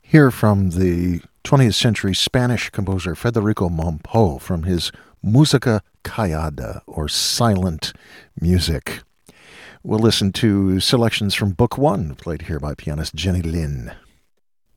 Here from the 20th century Spanish composer Federico Mompo from his Música Callada, or Silent Music. We'll listen to selections from Book One, played here by pianist Jenny Lin.